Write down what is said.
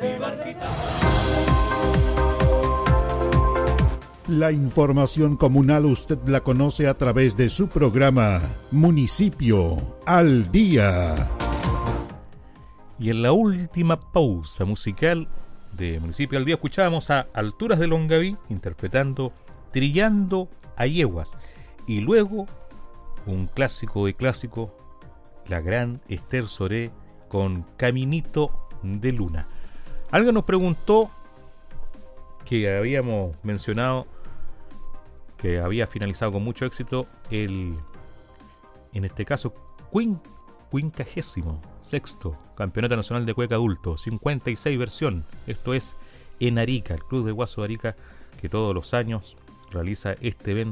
La información comunal usted la conoce a través de su programa Municipio al Día. Y en la última pausa musical de Municipio al Día escuchábamos a Alturas de Longaví interpretando Trillando a Yeguas. Y luego un clásico de clásicos, la gran Esther Soré con Caminito de Luna. Alguien nos preguntó que habíamos mencionado que había finalizado con mucho éxito en este caso, 56º Campeonato Nacional de Cueca Adulto, 56 versión. Esto es en Arica, el Club de Guaso de Arica, que todos los años realiza este evento